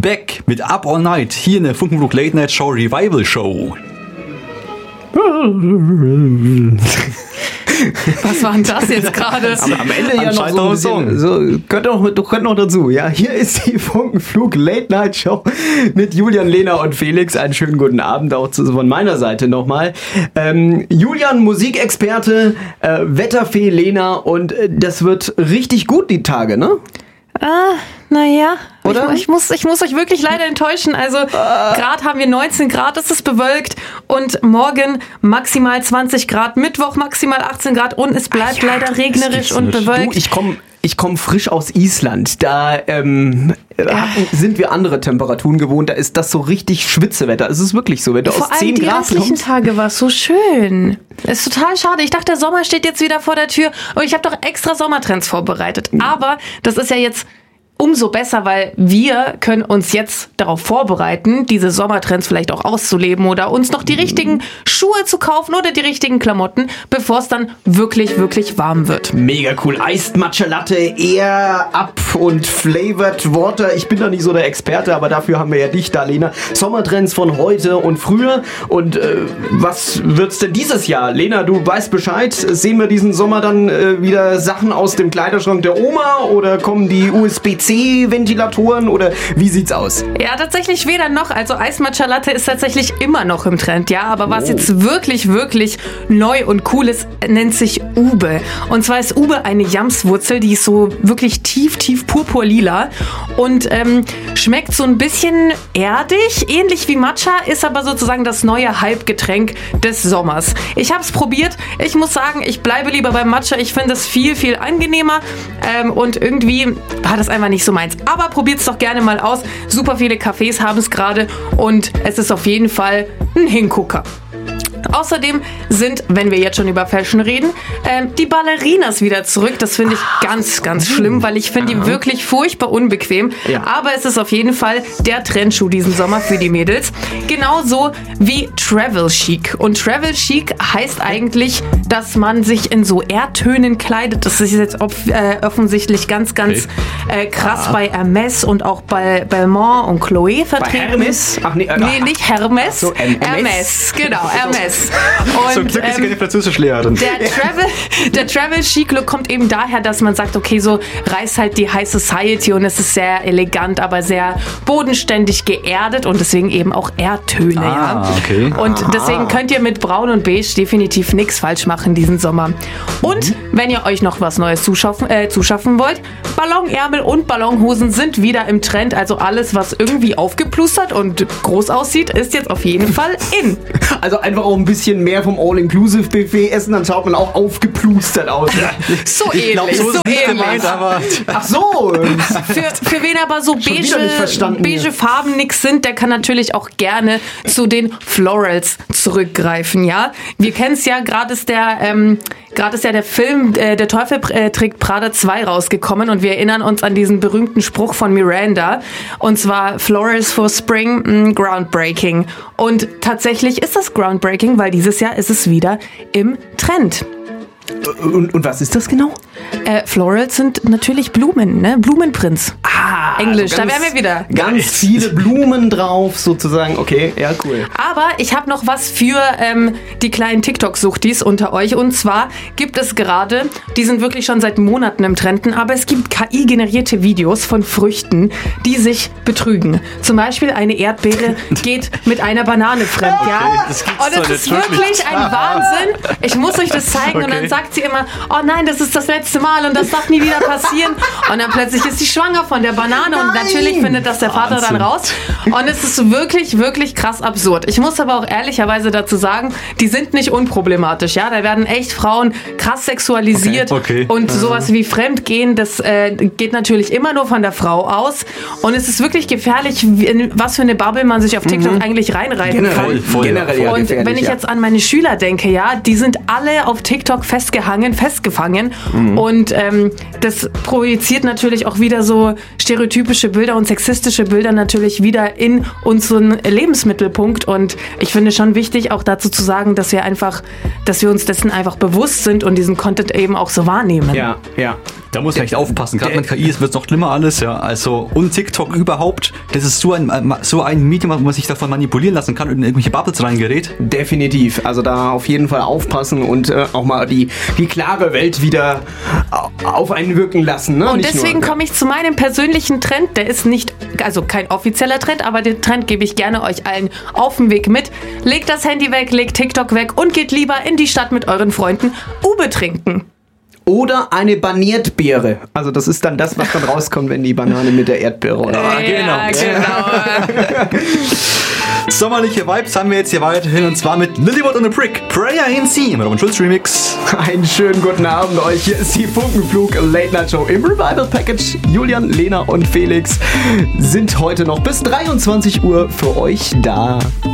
back mit Up All Night hier in der Funkenflug Late Night Show Revival Show. Was war denn das jetzt gerade? Am Ende ja noch so ein bisschen, so, könnt noch dazu. Ja, hier ist die Funkenflug Late Night Show mit Julian, Lena und Felix. Einen schönen guten Abend auch von meiner Seite nochmal. Julian, Musikexperte, Wetterfee Lena und das wird richtig gut die Tage, ne? Naja, oder? Ich muss euch wirklich leider enttäuschen. Also gerade haben wir 19 Grad, es ist bewölkt und morgen maximal 20 Grad, Mittwoch maximal 18 Grad und es bleibt leider regnerisch und bewölkt. Du, ich komm frisch aus Island, da sind wir andere Temperaturen gewohnt, da ist das so richtig Schwitzewetter. Es ist wirklich so, wenn du aus 10 Grad kommst. Die restlichen Tage war es so schön. Ist total schade. Ich dachte, der Sommer steht jetzt wieder vor der Tür und ich habe doch extra Sommertrends vorbereitet. Aber das ist ja jetzt umso besser, weil wir können uns jetzt darauf vorbereiten, diese Sommertrends vielleicht auch auszuleben oder uns noch die richtigen Schuhe zu kaufen oder die richtigen Klamotten, bevor es dann wirklich, wirklich warm wird. Mega cool. Iced Matcha Latte, Air Up und Flavored Water. Ich bin da nicht so der Experte, aber dafür haben wir ja dich da, Lena. Sommertrends von heute und früher. Und was wird's denn dieses Jahr? Lena, du weißt Bescheid. Sehen wir diesen Sommer dann wieder Sachen aus dem Kleiderschrank der Oma oder kommen die USB-C-Ventilatoren oder wie sieht's aus? Ja, tatsächlich weder noch. Also Iced Matcha Latte ist tatsächlich immer noch im Trend, ja. Aber was jetzt wirklich, wirklich neu und cool ist, nennt sich Ube. Und zwar ist Ube eine Jamswurzel, die ist so wirklich tief, tief purpurlila und schmeckt so ein bisschen erdig, ähnlich wie Matcha, ist aber sozusagen das neue Hype-Getränk des Sommers. Ich habe es probiert. Ich muss sagen, ich bleibe lieber beim Matcha. Ich finde es viel, viel angenehmer und irgendwie war das einfach nicht so meins. Aber probiert es doch gerne mal aus. Super viele Cafés haben es gerade und es ist auf jeden Fall ein Hingucker. Außerdem sind, wenn wir jetzt schon über Fashion reden, die Ballerinas wieder zurück. Das finde ich ganz, ganz schlimm, weil ich finde die wirklich furchtbar unbequem. Ja. Aber es ist auf jeden Fall der Trendschuh diesen Sommer für die Mädels. Genauso wie Travel Chic. Und Travel Chic heißt eigentlich, dass man sich in so Erdtönen kleidet. Das ist jetzt offensichtlich ganz, ganz krass bei Hermes und auch bei Belmont und Chloé vertreten. Bei Hermes? Ach nee, nicht Hermes. So, Hermes, genau, Hermes. Und, Zum Glück ist keine Französischlehrerin. Der Travel-Chic-Look kommt eben daher, dass man sagt, okay, so reißt halt die High Society und es ist sehr elegant, aber sehr bodenständig geerdet und deswegen eben auch Erdtöne. Okay. Und deswegen könnt ihr mit Braun und Beige definitiv nichts falsch machen diesen Sommer. Und wenn ihr euch noch was Neues zuschaffen wollt, Ballonärmel und Ballonhosen sind wieder im Trend. Also alles, was irgendwie aufgeplustert und groß aussieht, ist jetzt auf jeden Fall in. Also einfach auch ein bisschen mehr vom All-Inclusive-Buffet essen, dann schaut man auch aufgeplustert aus. So ähnlich, so ähnlich. Ach so. Für wen aber so beige Farben nix sind, der kann natürlich auch gerne zu den Florals zurückgreifen, ja. Wir kennen es ja, gerade ist ja der Film Der Teufel trägt Prada 2 rausgekommen und wir erinnern uns an diesen berühmten Spruch von Miranda und zwar Florals for Spring, groundbreaking. Und tatsächlich ist das groundbreaking, weil dieses Jahr ist es wieder im Trend. Und was ist das genau? Florals sind natürlich Blumen, ne? Blumenprinz. Englisch, also da wären wir wieder. Ganz viele Blumen drauf, sozusagen. Okay, ja, cool. Aber ich habe noch was für die kleinen TikTok-Suchtis unter euch. Und zwar gibt es gerade, die sind wirklich schon seit Monaten im Trenden, aber es gibt KI-generierte Videos von Früchten, die sich betrügen. Zum Beispiel eine Erdbeere geht mit einer Banane fremd. Ja? Und es ist wirklich ein Wahnsinn. Ich muss euch das zeigen und dann sagt sie immer, oh nein, das ist das letzte Mal und das darf nie wieder passieren. Und dann plötzlich ist sie schwanger von der Banane und natürlich findet das der Vater dann raus. Und es ist wirklich, wirklich krass absurd. Ich muss aber auch ehrlicherweise dazu sagen, die sind nicht unproblematisch. Ja, da werden echt Frauen krass sexualisiert und sowas wie Fremdgehen, das geht natürlich immer nur von der Frau aus. Und es ist wirklich gefährlich, was für eine Bubble man sich auf TikTok eigentlich reinreiten kann. Generell ja, und wenn ich jetzt an meine Schüler denke, ja, die sind alle auf TikTok festgefangen und das projiziert natürlich auch wieder so stereotypische Bilder und sexistische Bilder natürlich wieder in unseren Lebensmittelpunkt und ich finde schon wichtig auch dazu zu sagen, dass wir uns dessen einfach bewusst sind und diesen Content eben auch so wahrnehmen. Ja, ja. Da muss man echt aufpassen. Gerade mit KI wird es noch schlimmer alles, ja. Also, und TikTok überhaupt, das ist so ein Medium, wo man sich davon manipulieren lassen kann und in irgendwelche Bubbles reingerät. Definitiv. Also da auf jeden Fall aufpassen und auch mal die klare Welt wieder auf einen wirken lassen. Ne? Und Nicht deswegen nur, komme ich zu meinem persönlichen Trend. Der ist nicht, also kein offizieller Trend, aber den Trend gebe ich gerne euch allen auf den Weg mit. Legt das Handy weg, legt TikTok weg und geht lieber in die Stadt mit euren Freunden Ube trinken. Oder eine Baniertbeere. Also das ist dann das, was dann rauskommt, wenn die Banane mit der Erdbeere oder Ja, genau. Sommerliche Vibes haben wir jetzt hier weiterhin und zwar mit Lilywood on a Brick, Prayer in Sea, mit Robin Schulz Remix. Einen schönen guten Abend euch. Hier ist die Funkenflug Late Night Show im Revival Package. Julian, Lena und Felix sind heute noch bis 23 Uhr für euch da.